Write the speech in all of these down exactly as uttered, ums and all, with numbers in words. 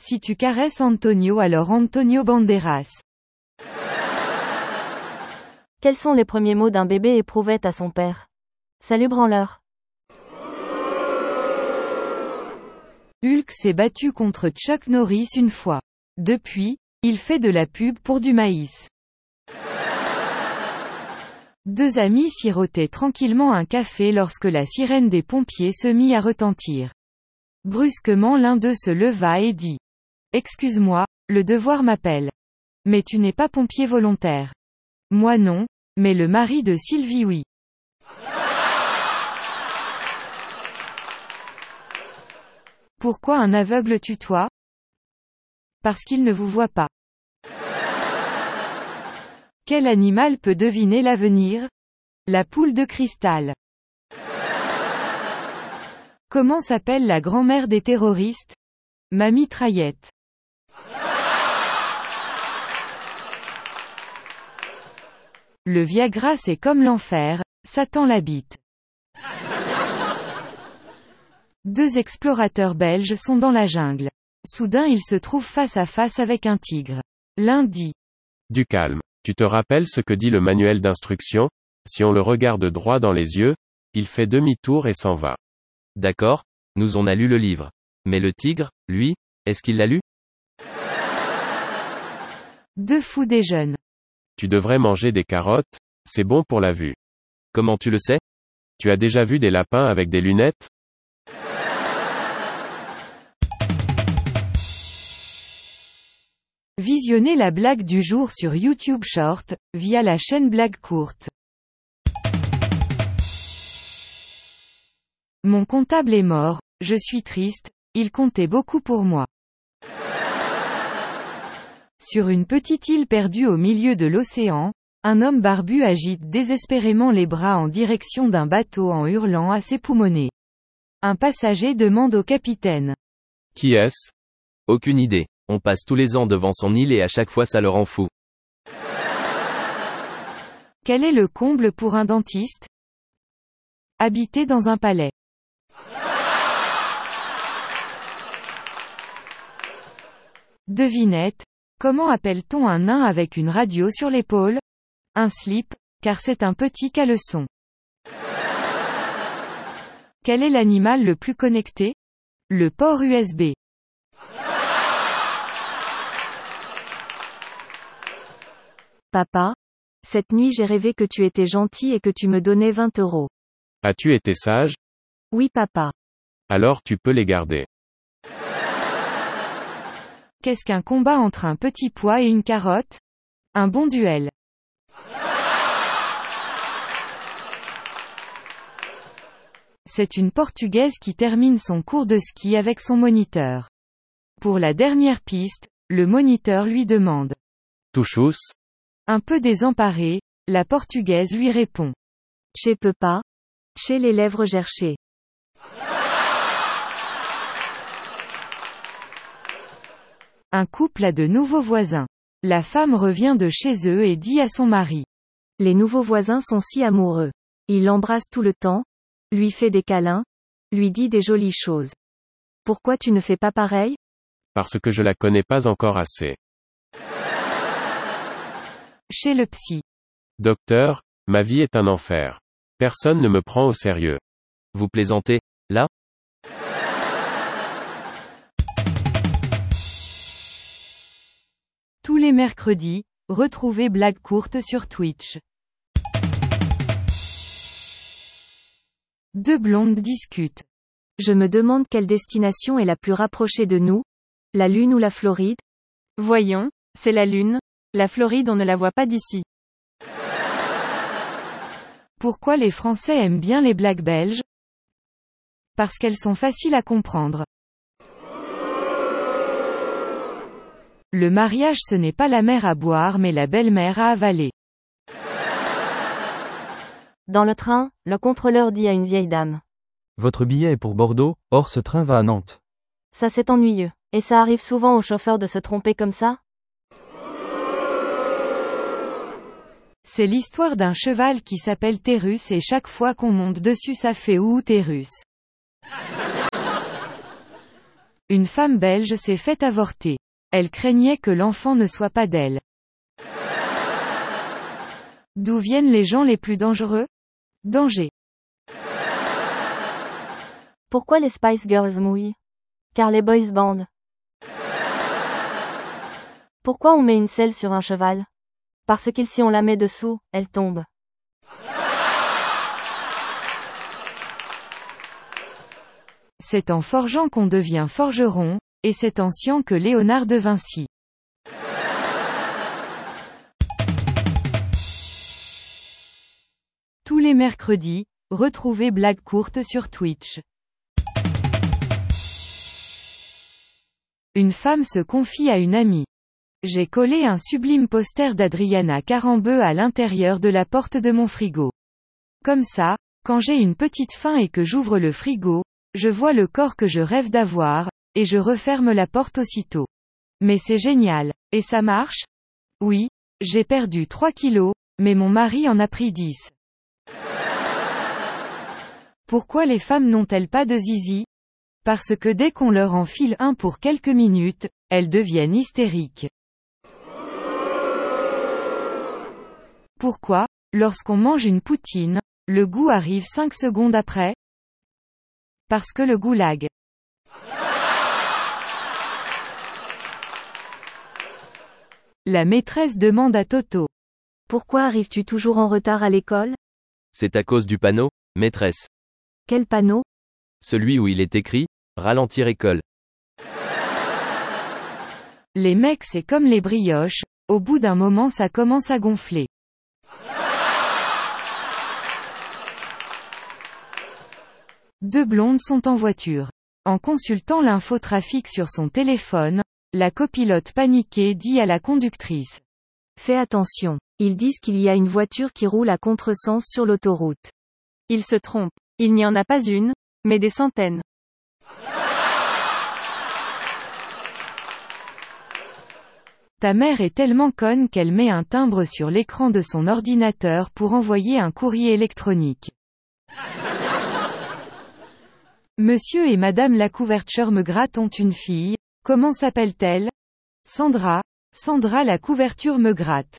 Si tu caresses Antonio alors Antonio Banderas. Quels sont les premiers mots d'un bébé éprouvette à son père? Salut branleur. Hulk s'est battu contre Chuck Norris une fois. Depuis, il fait de la pub pour du maïs. Deux amis sirotaient tranquillement un café lorsque la sirène des pompiers se mit à retentir. Brusquement l'un d'eux se leva et dit. Excuse-moi, le devoir m'appelle. Mais tu n'es pas pompier volontaire. Moi non, mais le mari de Sylvie oui. Pourquoi un aveugle tutoie? Parce qu'il ne vous voit pas. Quel animal peut deviner l'avenir? La poule de cristal. Comment s'appelle la grand-mère des terroristes? Ma mitraillette. Le Viagra c'est comme l'enfer, Satan l'habite. Deux explorateurs belges sont dans la jungle. Soudain ils se trouvent face à face avec un tigre. L'un dit. Du calme. Tu te rappelles ce que dit le manuel d'instruction? Si on le regarde droit dans les yeux, il fait demi-tour et s'en va. D'accord, nous on a lu le livre. Mais le tigre, lui, est-ce qu'il l'a lu? Deux fous déjeunent. Tu devrais manger des carottes, c'est bon pour la vue. Comment tu le sais? Tu as déjà vu des lapins avec des lunettes? Visionnez la blague du jour sur YouTube Short, via la chaîne Blague Courte. Mon comptable est mort, je suis triste, il comptait beaucoup pour moi. Sur une petite île perdue au milieu de l'océan, un homme barbu agite désespérément les bras en direction d'un bateau en hurlant à ses poumonnets. Un passager demande au capitaine. Qui est-ce? Aucune idée. On passe tous les ans devant son île et à chaque fois ça le rend fou. Quel est le comble pour un dentiste? Habiter dans un palais. Devinette. Comment appelle-t-on un nain avec une radio sur l'épaule? Un slip, car c'est un petit caleçon. Quel est l'animal le plus connecté? Le port U S B. Papa, cette nuit j'ai rêvé que tu étais gentil et que tu me donnais vingt euros. As-tu été sage? Oui papa. Alors tu peux les garder. Qu'est-ce qu'un combat entre un petit pois et une carotte? Un bon duel. C'est une Portugaise qui termine son cours de ski avec son moniteur. Pour la dernière piste, le moniteur lui demande. Touchous? Un peu désemparée, la Portugaise lui répond. Che peux pas. Che les lèvres gerchées. Un couple a de nouveaux voisins. La femme revient de chez eux et dit à son mari. Les nouveaux voisins sont si amoureux. Il l'embrasse tout le temps, lui fait des câlins, lui dit des jolies choses. Pourquoi tu ne fais pas pareil? Parce que je la connais pas encore assez. Chez le psy. Docteur, ma vie est un enfer. Personne ne me prend au sérieux. Vous plaisantez, là? Tous les mercredis, retrouvez Blague Courte sur Twitch. Deux blondes discutent. Je me demande quelle destination est la plus rapprochée de nous? La Lune ou la Floride? Voyons, c'est la Lune. La Floride on ne la voit pas d'ici. Pourquoi les Français aiment bien les blagues belges? Parce qu'elles sont faciles à comprendre. Le mariage ce n'est pas la mère à boire mais la belle-mère à avaler. Dans le train, le contrôleur dit à une vieille dame. Votre billet est pour Bordeaux, or ce train va à Nantes. Ça c'est ennuyeux. Et ça arrive souvent aux chauffeurs de se tromper comme ça? C'est l'histoire d'un cheval qui s'appelle Térus et chaque fois qu'on monte dessus ça fait ouh Térus. Une femme belge s'est fait avorter. Elle craignait que l'enfant ne soit pas d'elle. D'où viennent les gens les plus dangereux? Danger. Pourquoi les Spice Girls mouillent? Car les boys band. Pourquoi on met une selle sur un cheval? Parce que si on la met dessous, elle tombe. C'est en forgeant qu'on devient forgeron, et c'est en sciant que Léonard de Vinci. Tous les mercredis, retrouvez Blagues courtes sur Twitch. Une femme se confie à une amie. J'ai collé un sublime poster d'Adriana Carambeu à l'intérieur de la porte de mon frigo. Comme ça, quand j'ai une petite faim et que j'ouvre le frigo, je vois le corps que je rêve d'avoir, et je referme la porte aussitôt. Mais c'est génial. Et ça marche? Oui, j'ai perdu trois kilos, mais mon mari en a pris dix. Pourquoi les femmes n'ont-elles pas de zizi? Parce que dès qu'on leur enfile un pour quelques minutes, elles deviennent hystériques. Pourquoi, lorsqu'on mange une poutine, le goût arrive cinq secondes après? Parce que le goulag. La maîtresse demande à Toto. Pourquoi arrives-tu toujours en retard à l'école? C'est à cause du panneau, maîtresse. Quel panneau? Celui où il est écrit « Ralentir école ». Les mecs c'est comme les brioches, au bout d'un moment ça commence à gonfler. Deux blondes sont en voiture. En consultant l'infotrafic sur son téléphone, la copilote paniquée dit à la conductrice. Fais attention, ils disent qu'il y a une voiture qui roule à contresens sur l'autoroute. Ils se trompent. Il n'y en a pas une, mais des centaines. Ta mère est tellement conne qu'elle met un timbre sur l'écran de son ordinateur pour envoyer un courrier électronique. Monsieur et Madame la couverture me gratte ont une fille, comment s'appelle-t-elle? Sandra, Sandra la couverture me gratte.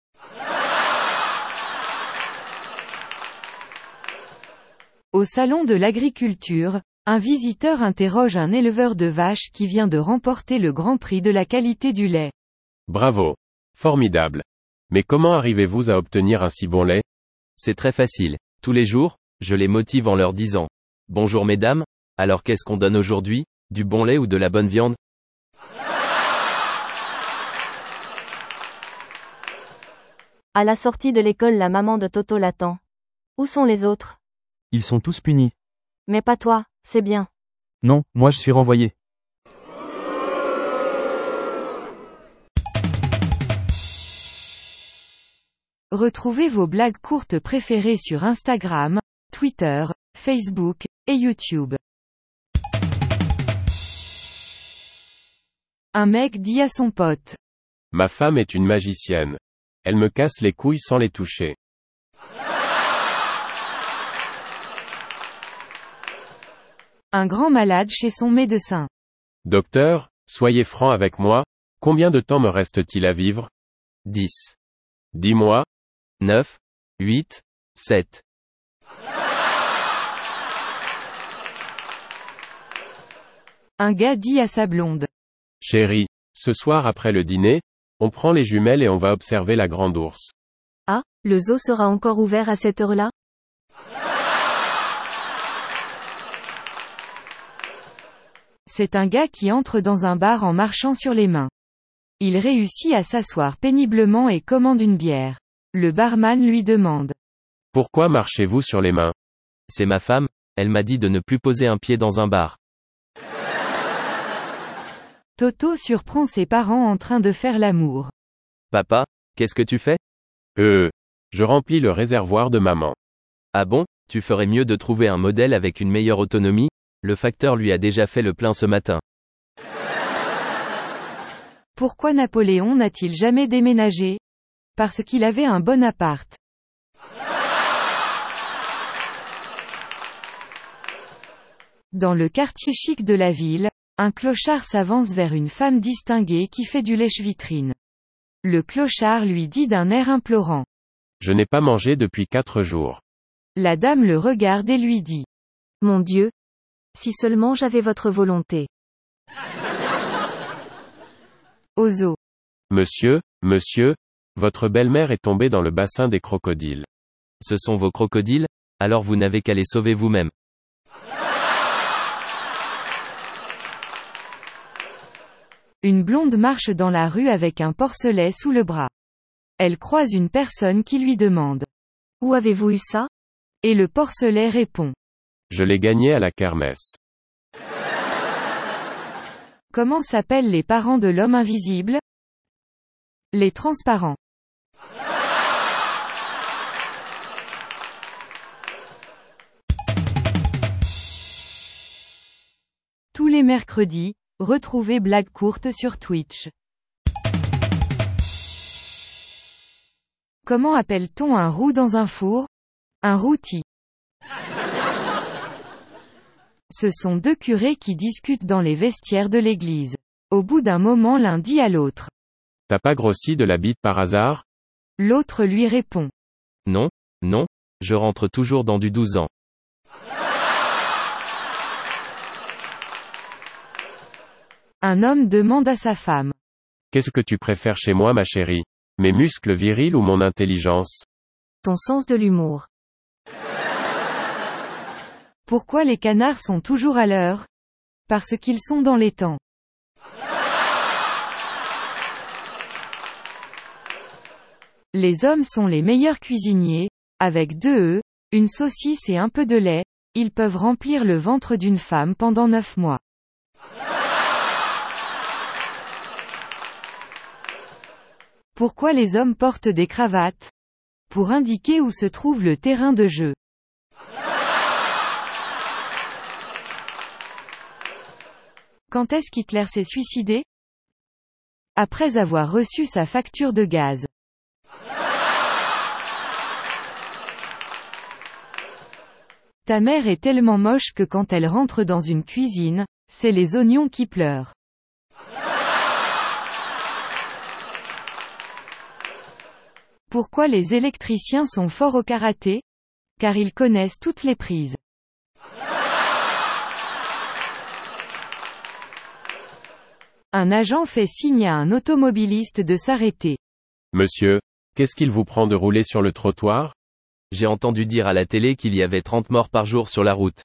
Au salon de l'agriculture, un visiteur interroge un éleveur de vaches qui vient de remporter le Grand Prix de la qualité du lait. Bravo. Formidable. Mais comment arrivez-vous à obtenir un si bon lait? C'est très facile. Tous les jours, je les motive en leur disant « Bonjour mesdames, alors qu'est-ce qu'on donne aujourd'hui? Du bon lait ou de la bonne viande ?» À la sortie de l'école, la maman de Toto l'attend. Où sont les autres? Ils sont tous punis. Mais pas toi, c'est bien. Non, moi je suis renvoyé. Retrouvez vos blagues courtes préférées sur Instagram, Twitter, Facebook, et YouTube. Un mec dit à son pote. Ma femme est une magicienne. Elle me casse les couilles sans les toucher. Un grand malade chez son médecin. Docteur, soyez franc avec moi, combien de temps me reste-t-il à vivre? dix. Dis-moi. neuf. huit. sept. Un gars dit à sa blonde. Chérie, ce soir après le dîner, on prend les jumelles et on va observer la grande ours. Ah, le zoo sera encore ouvert à cette heure-là? C'est un gars qui entre dans un bar en marchant sur les mains. Il réussit à s'asseoir péniblement et commande une bière. Le barman lui demande. Pourquoi marchez-vous sur les mains? C'est ma femme, elle m'a dit de ne plus poser un pied dans un bar. Toto surprend ses parents en train de faire l'amour. Papa, qu'est-ce que tu fais? Euh, je remplis le réservoir de maman. Ah bon, tu ferais mieux de trouver un modèle avec une meilleure autonomie? Le facteur lui a déjà fait le plein ce matin. Pourquoi Napoléon n'a-t-il jamais déménagé? Parce qu'il avait un bon appart. Dans le quartier chic de la ville, Un clochard s'avance vers une femme distinguée qui fait du lèche-vitrine. Le clochard lui dit d'un air implorant. Je n'ai pas mangé depuis quatre jours. La dame le regarde et lui dit. Mon Dieu. Si seulement j'avais votre volonté. Ozo. Monsieur, monsieur, votre belle-mère est tombée dans le bassin des crocodiles. Ce sont vos crocodiles? Alors vous n'avez qu'à les sauver vous-même. Une blonde marche dans la rue avec un porcelet sous le bras. Elle croise une personne qui lui demande. Où avez-vous eu ça? Et le porcelet répond. Je l'ai gagné à la kermesse. Comment s'appellent les parents de l'homme invisible? Les transparents. Tous les mercredis, retrouvez Blague courte sur Twitch. Comment appelle-t-on un roux dans un four? Un rôti. Ce sont deux curés qui discutent dans les vestiaires de l'église. Au bout d'un moment l'un dit à l'autre. T'as pas grossi de la bite par hasard? L'autre lui répond. Non, non, je rentre toujours dans du douze ans. Un homme demande à sa femme. Qu'est-ce que tu préfères chez moi ma chérie? Mes muscles virils ou mon intelligence? Ton sens de l'humour. Pourquoi les canards sont toujours à l'heure? Parce qu'ils sont dans les temps. Les hommes sont les meilleurs cuisiniers, avec deux œufs, une saucisse et un peu de lait, ils peuvent remplir le ventre d'une femme pendant neuf mois. Pourquoi les hommes portent des cravates? Pour indiquer où se trouve le terrain de jeu. Quand est-ce qu'Hitler s'est suicidé? Après avoir reçu sa facture de gaz. Ta mère est tellement moche que quand elle rentre dans une cuisine, c'est les oignons qui pleurent. Pourquoi les électriciens sont forts au karaté? Car ils connaissent toutes les prises. Un agent fait signe à un automobiliste de s'arrêter. Monsieur, qu'est-ce qu'il vous prend de rouler sur le trottoir? J'ai entendu dire à la télé qu'il y avait trente morts par jour sur la route.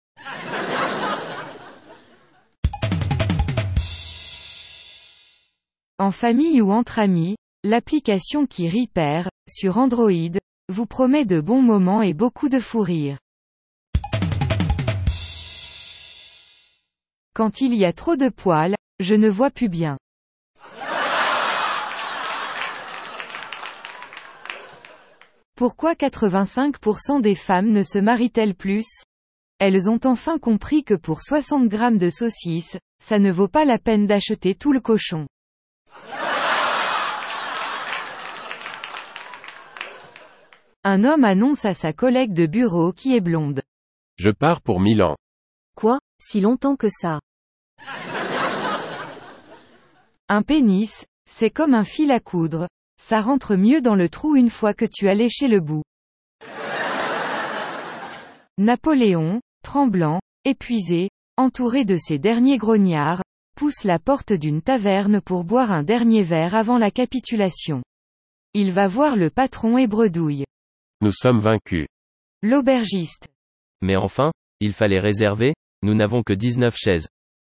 En famille ou entre amis, l'application qui rit perd, sur Android, vous promet de bons moments et beaucoup de fou rire. Quand il y a trop de poils, je ne vois plus bien. Pourquoi quatre-vingt-cinq pour cent des femmes ne se marient-elles plus? Elles ont enfin compris que pour soixante grammes de saucisses, ça ne vaut pas la peine d'acheter tout le cochon. Un homme annonce à sa collègue de bureau qui est blonde. Je pars pour Milan. Quoi, si longtemps que ça? Un pénis, c'est comme un fil à coudre, ça rentre mieux dans le trou une fois que tu as léché le bout. Napoléon, tremblant, épuisé, entouré de ses derniers grognards, pousse la porte d'une taverne pour boire un dernier verre avant la capitulation. Il va voir le patron et bredouille. Nous sommes vaincus. L'aubergiste. Mais enfin, il fallait réserver, nous n'avons que dix-neuf chaises.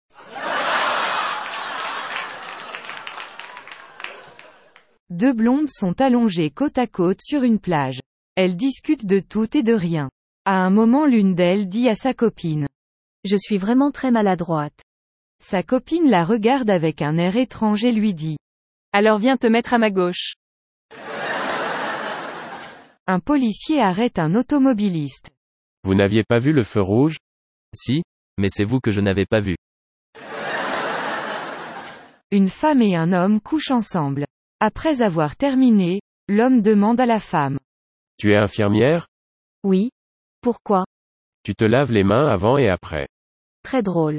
Deux blondes sont allongées côte à côte sur une plage. Elles discutent de tout et de rien. À un moment l'une d'elles dit à sa copine. Je suis vraiment très maladroite. Sa copine la regarde avec un air étrange et lui dit. Alors viens te mettre à ma gauche. Un policier arrête un automobiliste. Vous n'aviez pas vu le feu rouge? Si, mais c'est vous que je n'avais pas vu. Une femme et un homme couchent ensemble. Après avoir terminé, l'homme demande à la femme. Tu es infirmière? Oui. Pourquoi? Tu te laves les mains avant et après. Très drôle.